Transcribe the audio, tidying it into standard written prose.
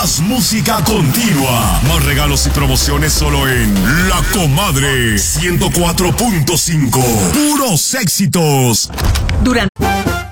Más música continua. Más regalos y promociones solo en La Comadre 104.5. Puros éxitos. Durante